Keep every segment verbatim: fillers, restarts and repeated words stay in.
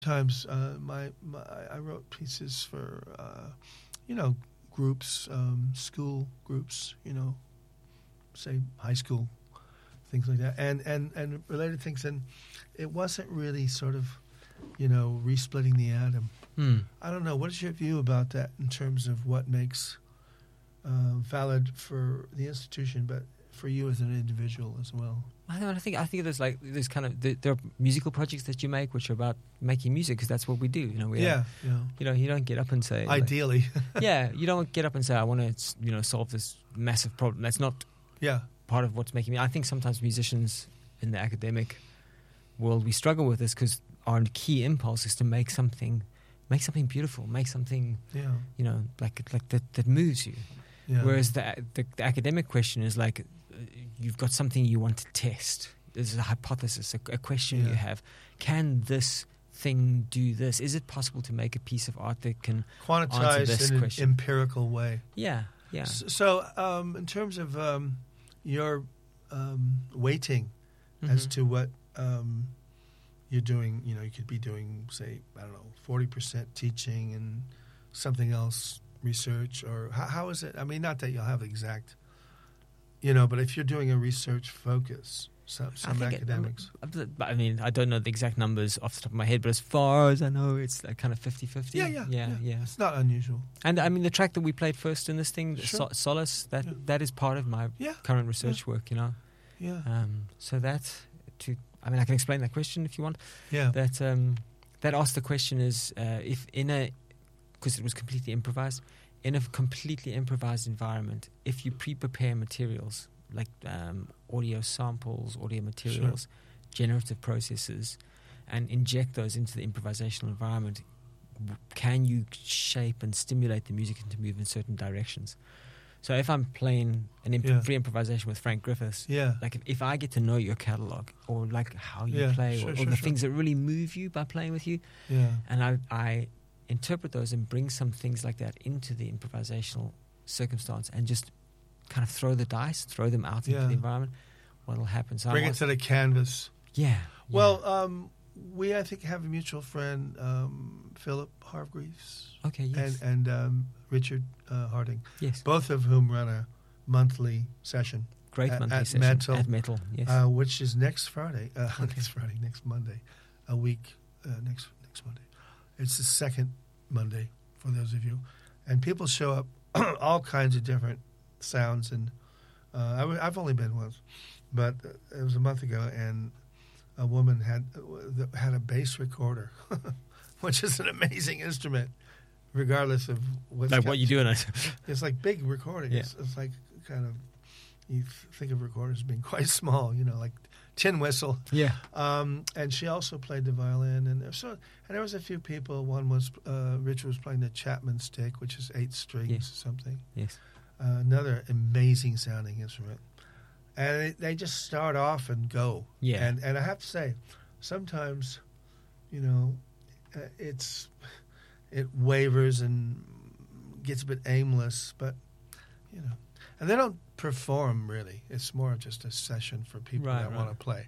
Times uh, my, my I wrote pieces for uh, you know groups, um, school groups, you know, say high school, things like that, and and and related things. And it wasn't really sort of, you know, resplitting the atom. Hmm. I don't know. What is your view about that in terms of what makes uh, valid for the institution, but for you as an individual as well? I don't know, I think I think there's like there's kind of there, there are musical projects that you make which are about making music because that's what we do. You know, we Yeah, have, yeah. you know, you don't get up and say like- Ideally, yeah, you don't get up and say I want to you know solve this massive problem. That's not yeah, part of what's making me. I think sometimes musicians in the academic world we struggle with this because our key impulse is to make something, make something beautiful, make something yeah, you know like like that that moves you. yeah. Whereas the, the the academic question is like uh, you've got something you want to test. There's a hypothesis, a, a question Yeah. you have. Can this thing do this? Is it possible to make a piece of art that can answer Quantized this in an question? empirical way. Yeah, yeah. S- So, um, in terms of um, your um, weighting as Mhm. to what um, you're doing, you know, you could be doing, say, I don't know, forty percent teaching and something else, research, or how, how is it? I mean, not that you'll have exact, you know, but if you're doing a research focus, some, I some think it- academics. But I mean, I don't know the exact numbers off the top of my head, but as far as I know, it's like kind of fifty-fifty. yeah, yeah, yeah, yeah. It's not unusual. And I mean, the track that we played first in this thing, Sure. so- Solace, that Yeah. that is part of my Yeah, current research work. You know, yeah, um, so that to I mean, I can explain that question if you want. yeah. That um, that asked the question is uh, if in a because it was completely improvised in a completely improvised environment, if you pre-prepare materials like um, audio samples, audio materials, generative processes, and inject those into the improvisational environment, w- can you shape and stimulate the music to move in certain directions? So if I'm playing an imp- Yeah. free improvisation with Frank Griffiths, Yeah, like if, if I get to know your catalog or like how you Yeah, play sure, or, or sure, the sure. things that really move you by playing with you, yeah, and I, I interpret those and bring some things like that into the improvisational circumstance and just kind of throw the dice, throw them out into Yeah. the environment, what'll happen? So I bring it want- to the canvas. yeah, yeah. Well, um, we I think have a mutual friend, um, Philip Hargreaves, okay, yes, and and um, Richard uh, Harding, yes, both of whom run a monthly session, great at- monthly at session Metal, at Metal, yes, uh, which is next Friday, uh, Okay. next Friday, next Monday, a week uh, next next Monday. It's the second Monday for those of you, and people show up, all kinds of different sounds, and uh, I w- I've only been once, but uh, it was a month ago, and a woman had uh, had a bass recorder, which is an amazing instrument, regardless of what's like got- what you do in it. It's like big recording. Yeah. It's, it's like kind of you th- think of recorders as being quite small, you know, like tin whistle. yeah, Um, and she also played the violin, and there- so and there was a few people. One was uh, Richard was playing the Chapman stick, which is eight strings Yes. or something. yes, Uh, another amazing sounding instrument, and it, they just start off and go. Yeah. And and I have to say, sometimes, you know, uh, it's it wavers and gets a bit aimless, but you know, and they don't perform really. It's more just a session for people Right, that right. want to play.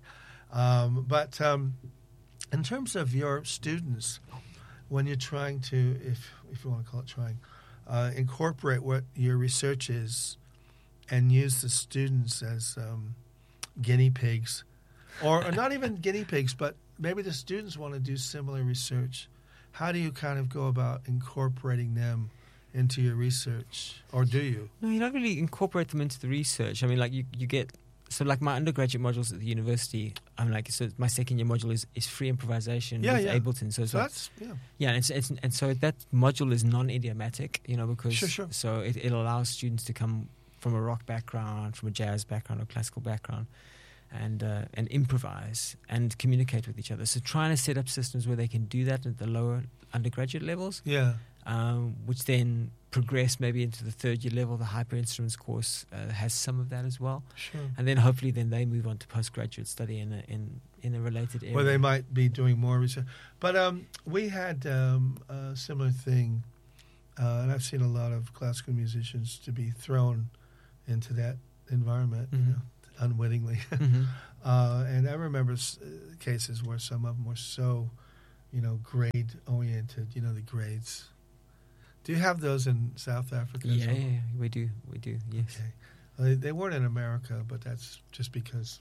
Um, but um, in terms of your students, when you're trying to, if if you want to call it trying, uh, incorporate what your research is, and use the students as um, guinea pigs, or, or not even guinea pigs, but maybe the students want to do similar research. How do you kind of go about incorporating them into your research, or do you? no, you don't really incorporate them into the research. I mean, like you, you get so like my undergraduate modules at the university. I'm like so my second year module is, is free improvisation Yeah, with yeah. Ableton. So, it's So like, that's yeah, yeah, and, it's, it's, and so that module is non-idiomatic, you know, because Sure, sure. so it, it allows students to come from a rock background, from a jazz background, or classical background, and uh, and improvise and communicate with each other. So trying to set up systems where they can do that at the lower undergraduate levels, yeah, um, which then progress maybe into the third year level. The hyper instruments course uh, has some of that as well, sure. and then hopefully then they move on to postgraduate study in a in in a related area. Where they might be doing more research. But um, we had um, a similar thing, uh, and I've seen a lot of classical musicians to be thrown into that environment, you Mhm. know, unwittingly. Mhm. uh, and I remember s- uh, cases where some of them were so you know, grade oriented. You know, the grades. Do you have those in South Africa? Yeah, yeah, yeah, we do. We do. Yes. Okay. Well, they, they weren't in America, but that's just because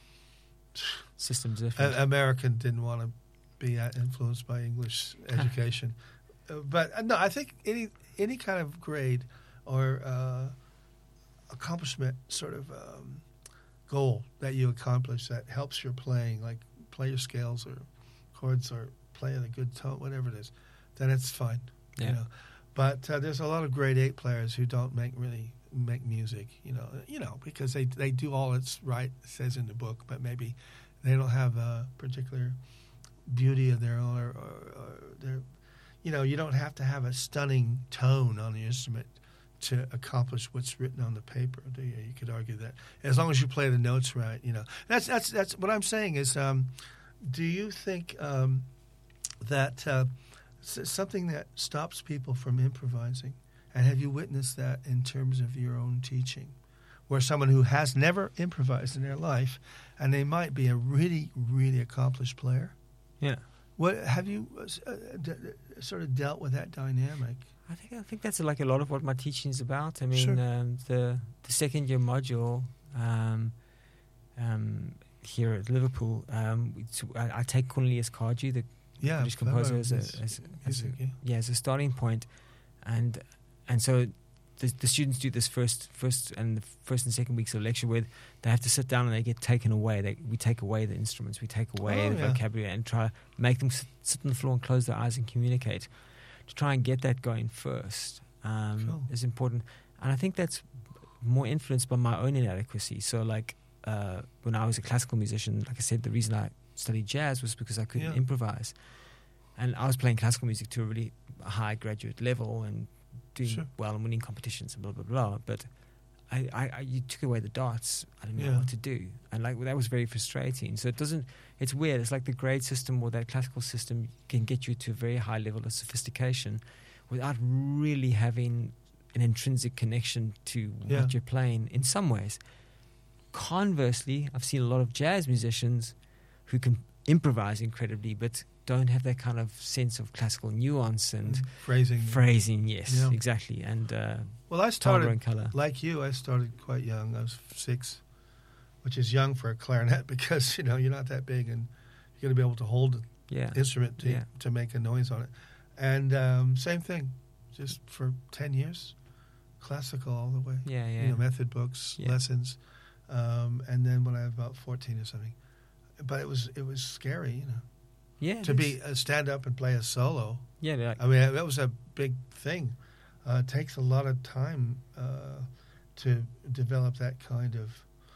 Systems different. a- American didn't want to be uh, influenced by English education. Uh, but uh, no, I think any any kind of grade or uh, accomplishment sort of um, goal that you accomplish that helps your playing, like player scales or chords or playing a good tone, whatever it is, then it's fine. Yeah. You know. But uh, there's a lot of grade eight players who don't make really make music, you know, you know, because they they do all it's right, it says in the book, but maybe they don't have a particular beauty of their own, or, or, or their, you know, you don't have to have a stunning tone on the instrument to accomplish what's written on the paper, do you? You could argue that as long as you play the notes right, you know. That's that's that's what I'm saying is, um, do you think um, that uh, s- something that stops people from improvising, and have you witnessed that in terms of your own teaching, where someone who has never improvised in their life, and they might be a really really accomplished player? Yeah. What have you uh, d- d- sort of dealt with that dynamic? I think I think that's like a lot of what my teaching is about. I mean, Sure. um, the the second year module um, um, here at Liverpool, um, it's- I, I take Cornelius Cardew, the Yeah, British composer, Federer as a, is as, as a music, yeah. yeah as a starting point, and and so the, the students do this first first and the first and second weeks of lecture where they have to sit down and they get taken away. They, we take away the instruments, we take away Oh, the yeah. vocabulary, and try to make them sit, sit on the floor and close their eyes and communicate. To try and get that going first um, Cool. is important, and I think that's more influenced by my own inadequacy. So, like uh, when I was a classical musician, like I said, the reason I studied jazz was because I couldn't Yeah. improvise, and I was playing classical music to a really high graduate level and doing Sure. well and winning competitions and blah blah blah. But I, I, I you took away the darts. I didn't know Yeah. what to do, and like that was very frustrating. So it doesn't. It's weird. It's like the grade system or that classical system can get you to a very high level of sophistication without really having an intrinsic connection to Yeah. what you're playing. In some ways, conversely, I've seen a lot of jazz musicians who can improvise incredibly, but don't have that kind of sense of classical nuance and phrasing. phrasing. Yes, Yeah. exactly, and uh, Well, I timbre started and color. like you. I started quite young. I was six, which is young for a clarinet because you know you're not that big and you got to be able to hold the Yeah, instrument to Yeah. to make a noise on it. And um, same thing, just for ten years, classical all the way. yeah, yeah. You know, method books, Yeah. lessons, um, and then when I was about fourteen or something, but it was it was scary, you know, yeah, to it be is. uh, stand up and play a solo. yeah, like, I mean, that was a big thing. Uh, it takes a lot of time uh, to develop that kind of,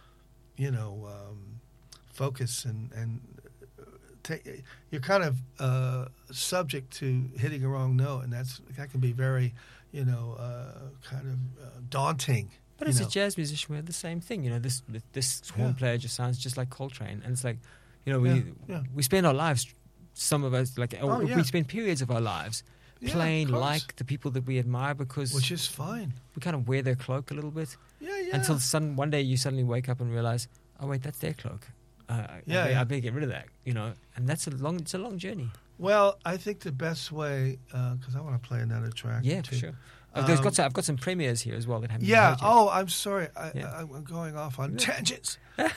you know, um, focus and and uh, ta- you're kind of uh, subject to hitting a wrong note, and that's that can be very, you know, uh, kind of uh, daunting. But you as know. a jazz musician, we have the same thing. You know, this this horn Yeah. player just sounds just like Coltrane, and it's like, you know, we Yeah, yeah. we spend our lives, some of us like, Oh, or yeah. we spend periods of our lives Yeah, playing of course. like the people that we admire because Which is fine. we kind of wear their cloak a little bit Yeah, yeah. until sudden one day you suddenly wake up and realize, oh wait, that's their cloak. Uh, I- Yeah, I, better, yeah. I better get rid of that. You know, and that's a long, it's a long journey. Well, I think the best way, because I want to play another track. Yeah, or for two. sure. Uh, there's Um, got some, I've got some premieres here as well that haven't Yeah. been heard yet. Oh, I'm sorry. I, Yeah. I, I'm going off on Yeah. tangents.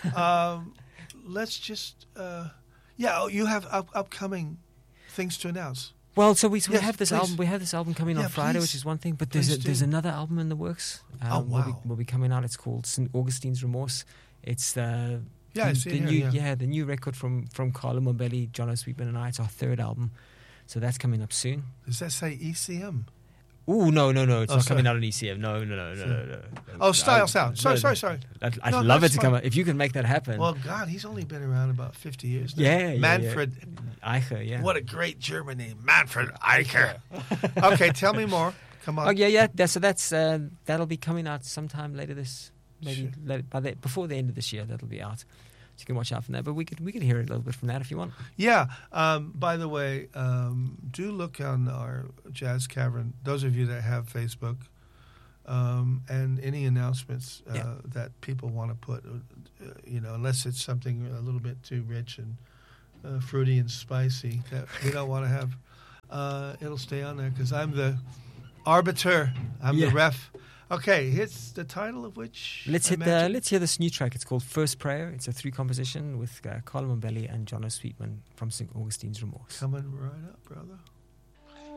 um, let's just. Uh, yeah. Oh, you have up, upcoming things to announce. Well, so we, so we Yes, have this please. album. We have this album coming Yeah, on Friday, please. which is one thing. But there's a, Please there's do. another album in the works. Um, Oh, Will be, wow. will be coming out. It's called Saint Augustine's Remorse. It's uh, Yeah, I the, see the here, new yeah. the new record from from Carlo Mombelli, John O'Sweetman, and I. It's our third album, so that's coming up soon. Does that say E C M? Oh no no no! It's Oh, not sorry. coming out on E C M. No no no no no. no. Oh, Style I- Sound. Sorry, no, sorry, no. sorry. I'd, I'd No, love it that's to come fine. out if you can make that happen. Well, God, he's only been around about fifty years now. yeah, yeah, Manfred. yeah. Eicher, yeah. What a great German name, Manfred Eicher. Okay, tell me more. Come on. Oh yeah, yeah. That, so that's uh, that'll be coming out sometime later this, maybe Sure. later, by the before the end of this year. That'll be out, so you can watch out from that. But we could we could hear a little bit from that if you want. Yeah. Um, by the way, um, do look on our Jazz Cavern. Those of you that have Facebook, um, and any announcements uh, Yeah. that people want to put, uh, you know, unless it's something a little bit too rich and uh, fruity and spicy that we don't want to have, uh, it'll stay on there because I'm the arbiter. I'm Yeah. the ref. Okay, here's the title of which. Let's I hit the, mentioned. let's hear this new track. It's called First Prayer. It's a three composition with uh, Carlo Mombelli and Jono Sweetman from Saint Augustine's Remorse. Coming right up, brother.